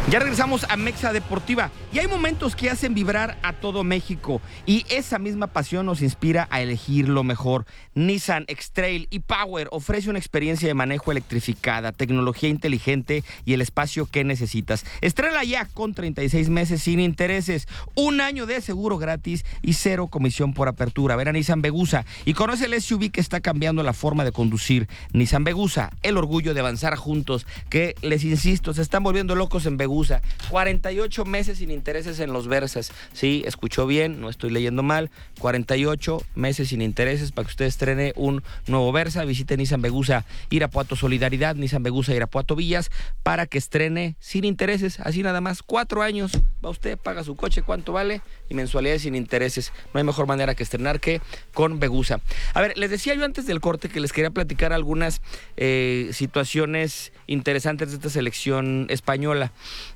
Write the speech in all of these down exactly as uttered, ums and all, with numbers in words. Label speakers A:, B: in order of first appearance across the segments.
A: Ya regresamos a Mexa Deportiva y hay momentos que hacen vibrar a todo México y esa misma pasión nos inspira a elegir lo mejor. Nissan X-Trail y Power ofrece una experiencia de manejo electrificada, tecnología inteligente y el espacio que necesitas. Estrena ya con treinta y seis meses sin intereses, un año de seguro gratis y cero comisión por apertura. Ven a Nissan Vegusa y conoce el S U V que está cambiando la forma de conducir. Nissan Vegusa, el orgullo de avanzar juntos, que les insisto, se están volviendo locos en Vegusa. cuarenta y ocho meses sin intereses en los Versas. Sí, escuchó bien, no estoy leyendo mal. cuarenta y ocho meses sin intereses para que usted estrene un nuevo Versa. Visite Nissan Vegusa Irapuato Solidaridad, Nissan Vegusa Irapuato Villas, para que estrene sin intereses. Así nada más, cuatro años. Va usted, paga su coche, cuánto vale, y mensualidades sin intereses. No hay mejor manera que estrenar que con Vegusa. A ver, les decía yo antes del corte que les quería platicar algunas eh, situaciones interesantes de esta selección española.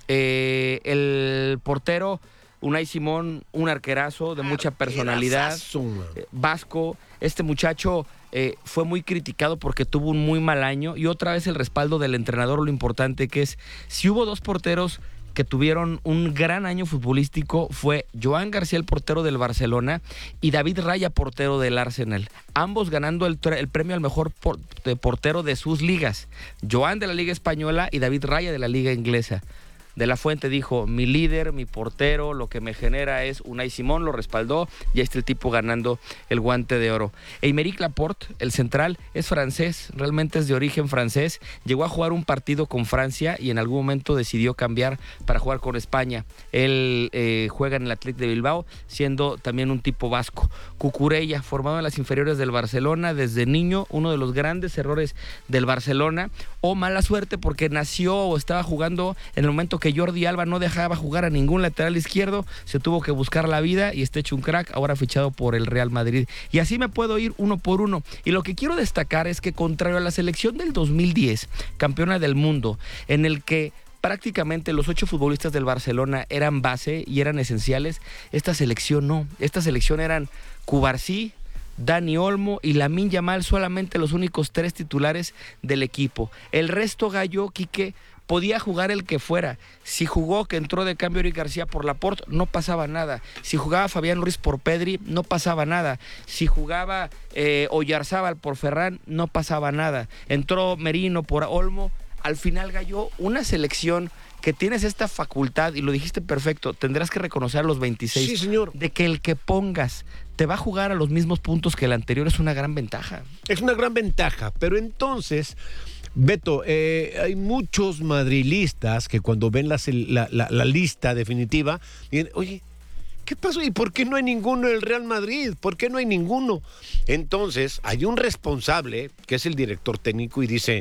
A: Eh, el portero Unai Simón, un arquerazo de mucha personalidad, eh, vasco. Este muchacho eh, fue muy criticado porque tuvo un muy mal año, y otra vez el respaldo del entrenador. Lo importante que es, si hubo dos porteros que tuvieron un gran año futbolístico, fue Joan García, el portero del Barcelona, y David Raya, portero del Arsenal, ambos ganando el, el premio al mejor por, de portero de sus ligas. Joan de la Liga Española y David Raya de la Liga Inglesa. De la Fuente dijo: mi líder, mi portero, lo que me genera es Unai Simón, lo respaldó, y ahí está el tipo ganando el Guante de Oro. Aymeric Laporte, el central, es francés, realmente es de origen francés, llegó a jugar un partido con Francia y en algún momento decidió cambiar para jugar con España. Él eh, juega en el Athletic de Bilbao, siendo también un tipo vasco. Cucurella, formado en las inferiores del Barcelona desde niño, uno de los grandes errores del Barcelona, o mala suerte porque nació o estaba jugando en el momento que Jordi Alba no dejaba jugar a ningún lateral izquierdo, se tuvo que buscar la vida y está hecho un crack, ahora fichado por el Real Madrid. Y así me puedo ir uno por uno. Y lo que quiero destacar es que, contrario a la selección del dos mil diez, campeona del mundo, en el que prácticamente los ocho futbolistas del Barcelona eran base y eran esenciales, esta selección no. Esta selección eran Cubarsí, Dani Olmo y Lamine Yamal, solamente los únicos tres titulares del equipo. El resto, Gallo, Quique, podía jugar el que fuera. Si jugó que entró de cambio Eric García por Laporte, no pasaba nada. Si jugaba Fabián Ruiz por Pedri, no pasaba nada. Si jugaba eh, Oyarzábal por Ferran, no pasaba nada. Entró Merino por Olmo. Al final, Gallo, una selección que tienes esta facultad, y lo dijiste perfecto, tendrás que reconocer a los veintiséis,
B: sí, señor,
A: de que el que pongas te va a jugar a los mismos puntos que el anterior. Es una gran ventaja.
B: Es una gran ventaja, pero entonces, Beto, eh, hay muchos madrilistas que cuando ven la, la, la, la lista definitiva, dicen: oye, ¿qué pasó? ¿Y por qué no hay ninguno en el Real Madrid? ¿Por qué no hay ninguno? Entonces, hay un responsable, que es el director técnico, y dice: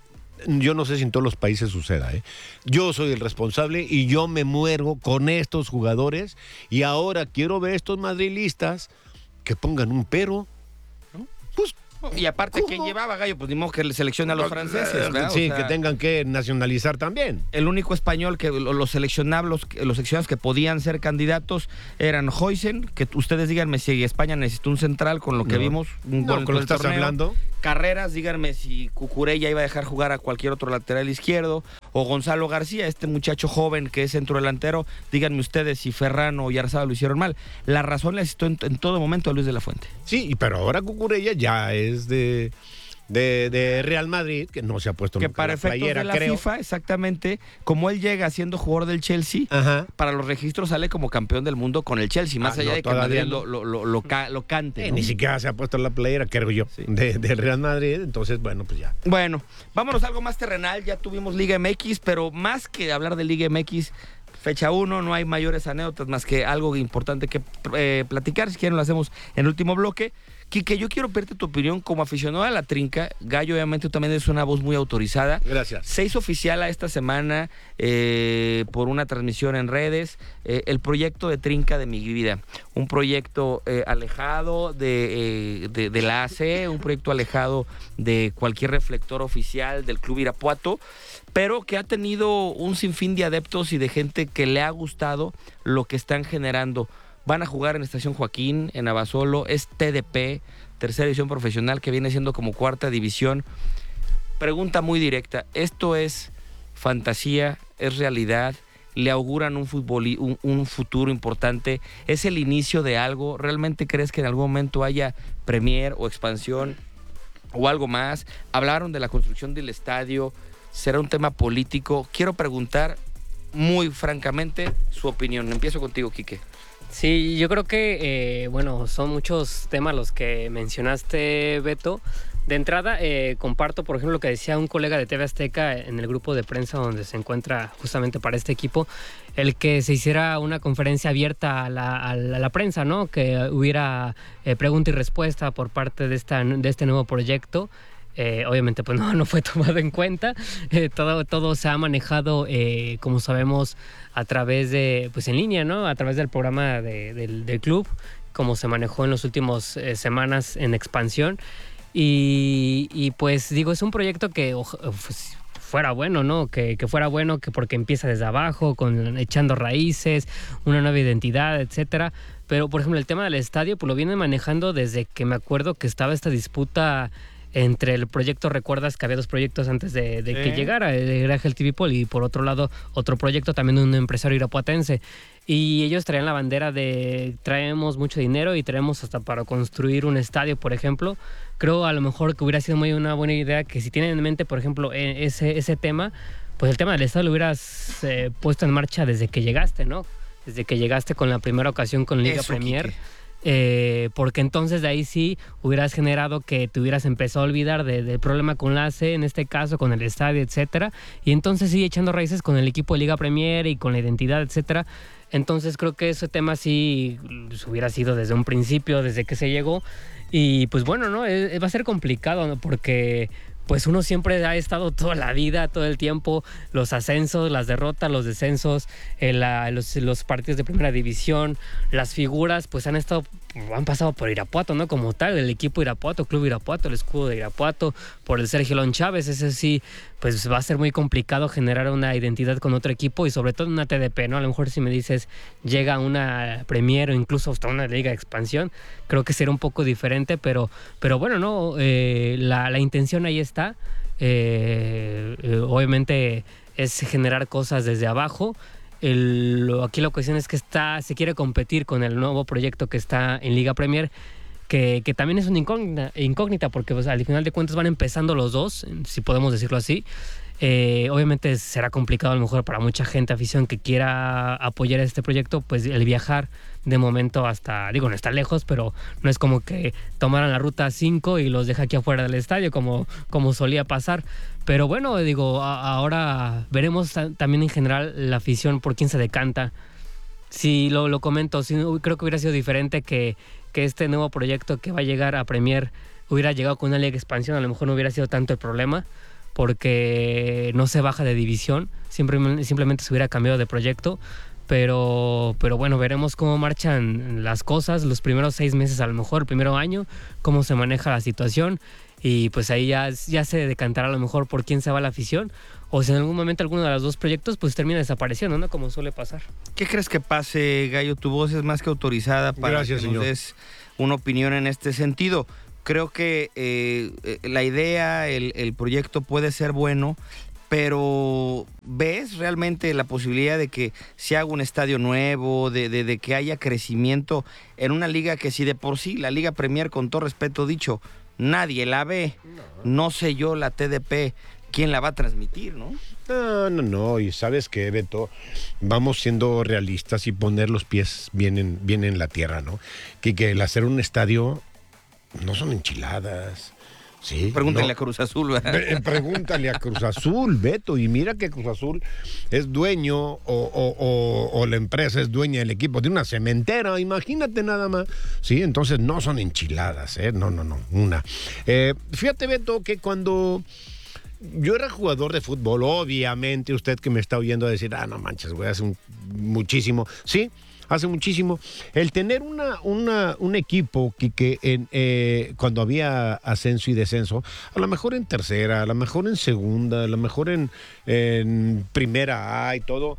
B: yo no sé si en todos los países suceda, ¿eh? Yo soy el responsable y yo me muero con estos jugadores, y ahora quiero ver estos madrilistas que pongan un pero, ¿no? Pues,
A: y aparte, ¿quién llevaba, Gallo? Pues ni modo que le selecciona a los franceses, ¿verdad?
B: Sí,
A: o sea,
B: que tengan que nacionalizar también.
A: El único español que los seleccionables, los seleccionados que podían ser candidatos eran Huijsen, que ustedes díganme si España necesitó un central con lo que
B: no.
A: vimos. Un
B: no, con lo que estás
A: torneo.
B: hablando.
A: Carreras, díganme si Cucurella iba a dejar jugar a cualquier otro lateral izquierdo, o Gonzalo García, este muchacho joven que es centrodelantero, díganme ustedes si Ferran o Oyarzábal lo hicieron mal. La razón le asistió en, en todo momento a Luis de la Fuente.
B: Sí, pero ahora Cucurella ya es de... De, de Real Madrid, que no se ha puesto
A: que para
B: la
A: efectos
B: playera,
A: de la
B: creo.
A: FIFA, exactamente, como él llega siendo jugador del Chelsea,
B: Ajá.
A: para los registros sale como campeón del mundo con el Chelsea, más
B: Ah,
A: allá
B: no,
A: de que Madrid
B: no.
A: lo, lo, lo, lo, ca, lo cante,
B: Eh,
A: ¿no?
B: Ni siquiera se ha puesto la playera, creo yo,
A: Sí.
B: de, de Real Madrid, entonces, bueno, pues ya.
A: Bueno, vámonos a algo más terrenal. Ya tuvimos Liga M X, pero más que hablar de Liga M X, fecha uno, no hay mayores anécdotas más que algo importante que eh, platicar. Si quieren lo hacemos en el último bloque. Quique, yo quiero pedirte tu opinión como aficionado a la trinca. Gallo, obviamente, tú también eres una voz muy autorizada.
B: Gracias.
A: Se hizo oficial a esta semana eh, por una transmisión en redes eh, el proyecto de Trinca de mi vida. Un proyecto eh, alejado de, eh, de, de la A C, un proyecto alejado de cualquier reflector oficial del Club Irapuato, pero que ha tenido un sinfín de adeptos y de gente que le ha gustado lo que están generando. Van a jugar en Estación Joaquín, en Abasolo, es T D P, tercera división profesional, que viene siendo como cuarta división. Pregunta muy directa, ¿esto es fantasía, es realidad? le auguran un, futbol, un, un futuro importante. ¿Es el inicio de algo? ¿Realmente crees que en algún momento haya Premier o expansión o algo más? Hablaron de la construcción del estadio. ¿Será un tema político? Quiero preguntar muy francamente su opinión. Empiezo contigo, Quique.
C: Sí, yo creo que, eh, bueno, son muchos temas los que mencionaste, Beto. De entrada, eh, comparto, por ejemplo, lo que decía un colega de T V Azteca en el grupo de prensa donde se encuentra justamente para este equipo, el que se hiciera una conferencia abierta a la, a la, a la prensa, ¿no? Que hubiera eh, pregunta y respuesta por parte de, esta, de este nuevo proyecto. Eh, obviamente pues no, no fue tomado en cuenta. Eh, todo, todo se ha manejado, eh, como sabemos, a través de, pues en línea, ¿no? A través del programa de, del, del club, como se manejó en las últimas eh, semanas en expansión. Y, y pues digo, es un proyecto que pues, fuera bueno, ¿no? Que, que fuera bueno, que porque empieza desde abajo, con echando raíces, una nueva identidad, etcétera. Pero, por ejemplo, el tema del estadio, pues lo vienen manejando desde que me acuerdo que estaba esta disputa entre el proyecto, recuerdas que había dos proyectos antes de, de sí. que llegara, era el T V Pol y por otro lado otro proyecto también de un empresario irapuatense, y ellos traían la bandera de traemos mucho dinero y traemos hasta para construir un estadio, por ejemplo. Creo a lo mejor que hubiera sido muy una buena idea que si tienen en mente, por ejemplo, ese, ese tema, pues el tema del estadio lo hubieras eh, puesto en marcha desde que llegaste, ¿no? Desde que llegaste con la primera ocasión con Liga Eso, Premier. Eh, porque entonces de ahí sí hubieras generado que te hubieras empezado a olvidar de, del problema con la A C, en este caso con el estadio, etcétera, y entonces sí echando raíces con el equipo de Liga Premier y con la identidad, etcétera. Entonces creo que ese tema sí hubiera sido desde un principio, desde que se llegó, y pues bueno, no es, va a ser complicado, ¿no? Porque pues uno siempre ha estado toda la vida, todo el tiempo, los ascensos, las derrotas, los descensos, eh, la, los, los partidos de primera división, las figuras, pues han estado, han pasado por Irapuato, ¿no? Como tal, el equipo Irapuato, Club Irapuato, el escudo de Irapuato, por el Sergio Lon Chávez, ese sí, pues va a ser muy complicado generar una identidad con otro equipo y sobre todo una T D P, ¿no? A lo mejor si me dices, llega una Premier o incluso hasta una Liga de Expansión, creo que será un poco diferente, pero, pero bueno, ¿no? Eh, la, la intención ahí está. Eh, eh, obviamente es generar cosas desde abajo. El, aquí la cuestión es que está, se quiere competir con el nuevo proyecto que está en Liga Premier, que, que también es una incógnita, incógnita porque pues, al final de cuentas van empezando los dos, si podemos decirlo así. Eh, obviamente será complicado a lo mejor para mucha gente, afición que quiera apoyar este proyecto, pues el viajar de momento hasta, digo, no está lejos, pero no es como que tomaran la ruta cinco y los deja aquí afuera del estadio como, como solía pasar. Pero bueno, digo, a, ahora veremos también en general la afición por quién se decanta. Si lo, lo comento, si, creo que hubiera sido diferente que, que este nuevo proyecto que va a llegar a Premier hubiera llegado con una Liga de Expansión, a lo mejor no hubiera sido tanto el problema, porque no se baja de división, simplemente, simplemente se hubiera cambiado de proyecto, pero, pero bueno, veremos cómo marchan las cosas los primeros seis meses, a lo mejor el primer año, cómo se maneja la situación, y pues ahí ya, ya se decantará a lo mejor por quién se va la afición, o si en algún momento alguno de los dos proyectos pues termina desapareciendo, ¿no? Como suele pasar.
A: ¿Qué crees que pase, Gallo? Tu voz es más que autorizada para
B: Gracias,
A: que
B: señor.
A: nos des una opinión en este sentido. Creo que eh, la idea, el, el proyecto puede ser bueno, pero ¿ves realmente la posibilidad de que se haga un estadio nuevo, de, de, de que haya crecimiento en una liga que si de por sí, la Liga Premier, con todo respeto dicho, nadie la ve? No, no sé yo, la T D P, quién la va a transmitir, ¿no?
B: No, no, no, y ¿sabes qué, Beto? Vamos siendo realistas y poner los pies bien en, bien en la tierra, ¿no? Que, que el hacer un estadio no son enchiladas. Sí,
A: Pregúntale
B: no.
A: a Cruz Azul, ¿verdad?
B: Pre- Pregúntale a Cruz Azul, Beto, y mira que Cruz Azul es dueño o, o, o, o la empresa es dueña del equipo de una cementera, imagínate nada más. Sí, entonces no son enchiladas, ¿eh? No, no, no, una. Eh, fíjate, Beto, que cuando yo era jugador de fútbol, obviamente usted que me está oyendo decir, ah, no manches, güey, hace un, muchísimo. Sí, hace muchísimo. El tener una, una, un equipo que, que en, eh, cuando había ascenso y descenso, a lo mejor en tercera, a lo mejor en segunda, a lo mejor en, en primera A y todo,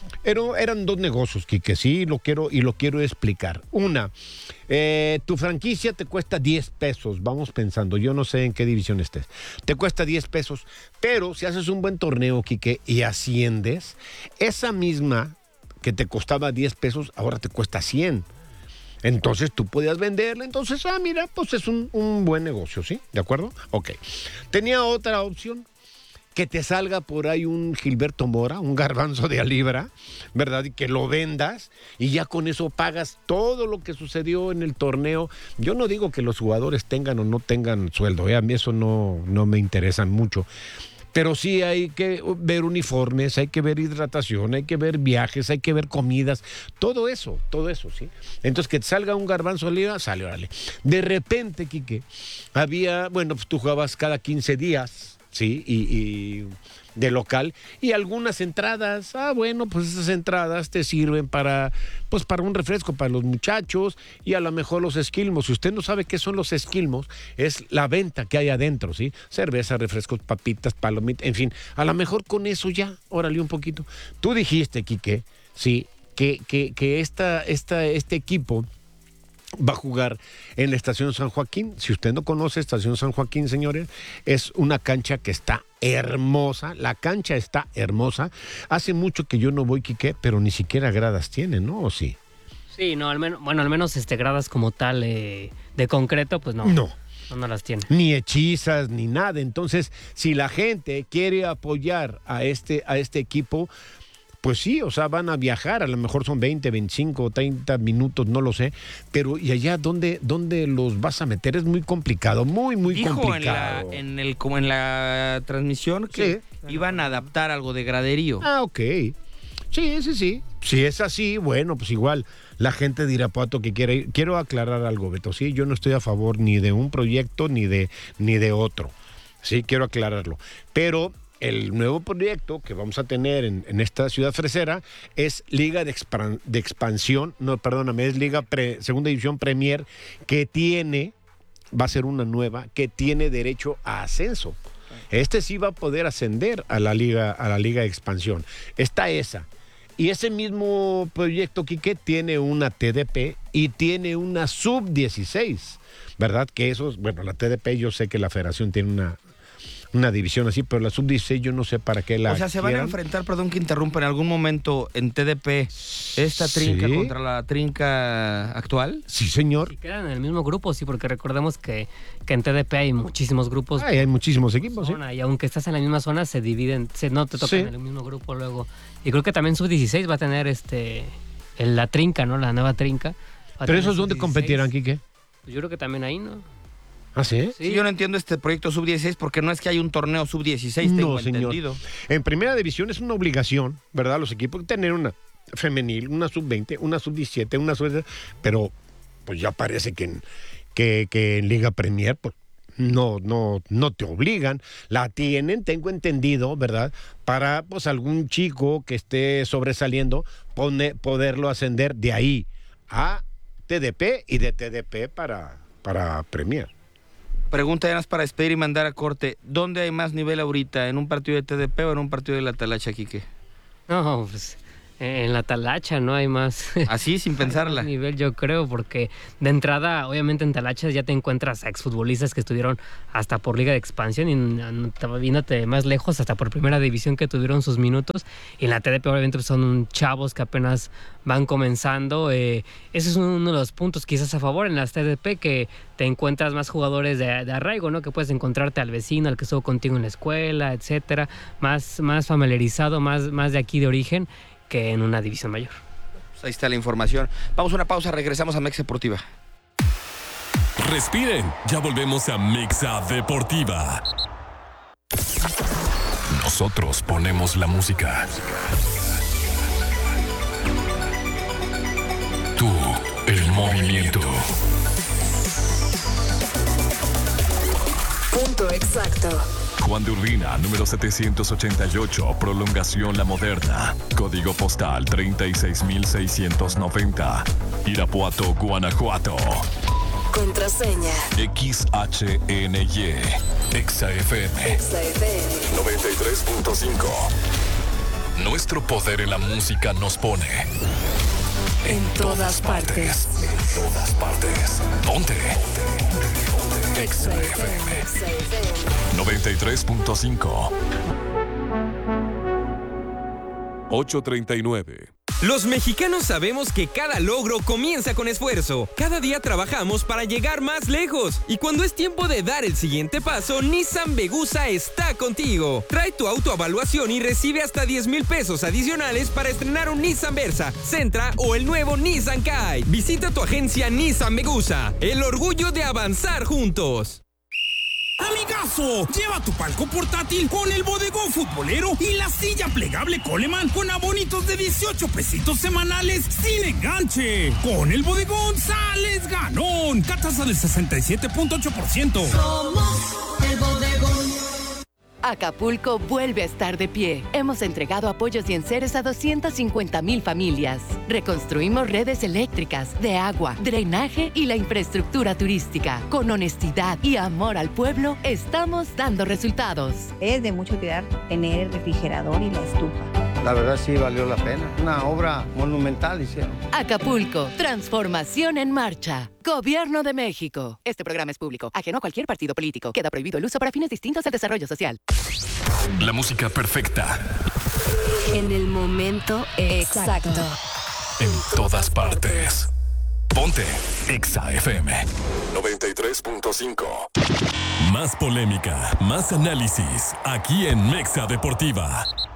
B: Pero eran dos negocios, Quique, sí, lo quiero y lo quiero explicar. Una, eh, tu franquicia te cuesta diez pesos, vamos pensando, yo no sé en qué división estés, te cuesta diez pesos, pero si haces un buen torneo, Quique, y asciendes, esa misma que te costaba diez pesos, ahora te cuesta cien. Entonces tú podías venderla, entonces, ah, mira, pues es un, un buen negocio, ¿sí? ¿De acuerdo? Ok. Tenía otra opción, que te salga por ahí un Gilberto Mora, un garbanzo de a libra, ¿verdad? Y que lo vendas y ya con eso pagas todo lo que sucedió en el torneo. Yo no digo que los jugadores tengan o no tengan sueldo, ¿eh? A mí eso no, no me interesa mucho. Pero sí hay que ver uniformes, hay que ver hidratación, hay que ver viajes, hay que ver comidas, todo eso, todo eso, ¿sí? Entonces, que te salga un garbanzo de libra, sale, órale. De repente, Quique, había, bueno, pues tú jugabas cada quince días, ¿sí? Y, y de local, y algunas entradas, ah, bueno, pues esas entradas te sirven para, pues para un refresco para los muchachos, y a lo mejor los esquilmos. Si usted no sabe qué son los esquilmos, es la venta que hay adentro, ¿sí? Cerveza, refrescos, papitas, palomitas, en fin, a lo mejor con eso ya, órale un poquito. Tú dijiste, Quique, sí, que, que, que esta, esta, este equipo va a jugar en la Estación San Joaquín. Si usted no conoce Estación San Joaquín, señores, es una cancha que está hermosa. La cancha está hermosa. Hace mucho que yo no voy, Quique, pero ni siquiera gradas tiene, ¿no? ¿O sí?
C: Sí, no, al menos, bueno, al menos este, gradas como tal eh, de concreto, pues no.
B: No.
C: No, no las tiene.
B: Ni hechizas, ni nada. Entonces, si la gente quiere apoyar a este, a este equipo, pues sí, o sea, van a viajar, a lo mejor son veinte, veinticinco, treinta minutos, no lo sé, pero ¿y allá dónde, dónde los vas a meter? Es muy complicado, muy, muy
A: Dijo
B: complicado.
A: Dijo en, en, el, como en la transmisión que sí. iban a adaptar algo de graderío.
B: Ah, ok. Sí, sí, sí. Si es así, bueno, pues igual la gente dirá, Pato, que quiere ir. Quiero aclarar algo, Beto, sí, yo no estoy a favor ni de un proyecto ni de, ni de otro. Sí, quiero aclararlo. Pero el nuevo proyecto que vamos a tener en, en esta ciudad fresera es Liga de, Expan, de Expansión, no, perdóname, es Liga pre, Segunda División Premier, que tiene, va a ser una nueva, que tiene derecho a ascenso. Este sí va a poder ascender a la Liga, a la Liga de Expansión. Está esa. Y ese mismo proyecto, Quique, tiene una T D P y tiene una sub dieciséis, ¿verdad? Que esos, bueno, la T D P yo sé que la federación tiene una... una división así, pero la sub dieciséis yo no sé para qué la
A: O sea, ¿se
B: quieran.
A: van a enfrentar, perdón que interrumpa, en algún momento en T D P esta trinca
B: ¿Sí?
A: contra la trinca actual?
B: Sí, señor.
C: Y quedan en el mismo grupo, sí, porque recordemos que, que en T D P hay muchísimos grupos.
B: Ay, hay muchísimos equipos,
C: zona,
B: sí.
C: Y aunque estás en la misma zona, se dividen, se, no te tocan
B: Sí.
C: en el mismo grupo luego. Y creo que también sub dieciséis va a tener este el, la trinca, ¿no? La nueva trinca. Va a
B: Pero
C: tener
B: esos dónde
C: sub dieciséis.
B: competirán, Quique.
C: Pues yo creo que también ahí, ¿no?
B: ¿Ah, sí?
A: Sí, yo no entiendo este proyecto sub dieciséis porque no es que hay un torneo sub dieciséis, tengo
B: No, señor.
A: entendido.
B: En primera división es una obligación, ¿verdad? Los equipos tener una femenil, una sub veinte, una sub diecisiete, una sub... Pero pues ya parece que en, que, que en Liga Premier pues, no, no, no te obligan. La tienen, tengo entendido, ¿verdad? Para pues algún chico que esté sobresaliendo, pone, poderlo ascender de ahí a T D P y de T D P para, para Premier.
A: Pregunta ya más para despedir y mandar a corte. ¿Dónde hay más nivel ahorita? ¿En un partido de T D P o en un partido de la Talacha, Quique?
C: No, pues en la Talacha no hay más.
A: Así, sin pensarla.
C: Nivel, yo creo, porque de entrada, obviamente en Talacha ya te encuentras a exfutbolistas que estuvieron hasta por Liga de Expansión y viéndote más lejos, hasta por Primera División que tuvieron sus minutos. Y en la T D P obviamente son chavos que apenas van comenzando. Eh, ese es uno de los puntos quizás a favor en las T D P, que te encuentras más jugadores de, de arraigo, ¿no? Que puedes encontrarte al vecino, al que estuvo contigo en la escuela, etcétera. Más, más familiarizado, más, más de aquí de origen, que en una división mayor.
A: Pues ahí está la información. Vamos a una pausa, regresamos a Mexa Deportiva.
D: Respiren, ya volvemos a Mexa Deportiva. Nosotros ponemos la música. Tú, el movimiento.
E: Punto exacto.
D: Juan de Urbina, número setecientos ochenta y ocho, Prolongación La Moderna. Código postal treinta y seis mil seiscientos noventa. Irapuato, Guanajuato.
E: Contraseña.
D: X H N Y. Exa F M.
E: Exa F M.
D: noventa y tres punto cinco. Nuestro poder en la música nos pone
E: En todas partes.
D: En todas partes. Ponte. Exa F M noventa y tres punto cinco. ocho treinta y nueve.
F: Los mexicanos sabemos que cada logro comienza con esfuerzo. Cada día trabajamos para llegar más lejos. Y cuando es tiempo de dar el siguiente paso, Nissan Vegusa está contigo. Trae tu autoevaluación y recibe hasta diez mil pesos adicionales para estrenar un Nissan Versa, Sentra o el nuevo Nissan Kite. Visita tu agencia Nissan Vegusa. El orgullo de avanzar juntos.
G: Amigazo, lleva tu palco portátil con el bodegón futbolero y la silla plegable Coleman con abonitos de dieciocho pesitos semanales sin enganche. Con el bodegón sales ganón. Catasa del sesenta y siete punto ocho por ciento.
H: Somos el bodegón.
I: Acapulco vuelve a estar de pie. Hemos entregado apoyos y enseres a doscientas cincuenta mil familias. Reconstruimos redes eléctricas, de agua, drenaje y la infraestructura turística. Con honestidad y amor al pueblo, estamos dando resultados.
J: Es de mucha utilidad tener el refrigerador y la estufa.
K: La verdad sí valió la pena. Una obra monumental hicieron.
I: Acapulco, transformación en marcha. Gobierno de México. Este programa es público, ajeno a cualquier partido político. Queda prohibido el uso para fines distintos al desarrollo social.
D: La música perfecta.
E: En el momento exacto.
D: En todas partes. Ponte Exa F M noventa y tres punto cinco. Más polémica, más análisis, aquí en Mexa Deportiva.